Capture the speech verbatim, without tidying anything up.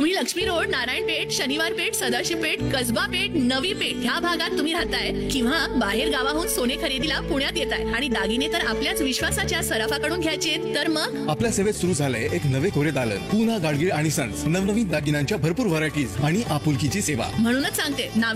तुम्ही लक्ष्मी रोड, नारायण पेठ, शनिवार पेठ, सदाशिव पेठ, कसबा पेठ, नवी पेठ ह्या भागात तुम्ही राहताय किंवा बाहेर गावाहून सोने खरेदीला पुण्यात येताय आणि दागिने तर आपल्याच विश्वासाच्या सराफाकडून घ्यायचे, तर मग आपल्या सेवेत सुरू झालंय एक नवे कोरे दालन, पूना गाडगीळ आणि सन्स. नवनवीन दागिन्यांच्या भरपूर व्हरायटीज आणि आपुलकीची सेवा. म्हणूनच सांगते नाव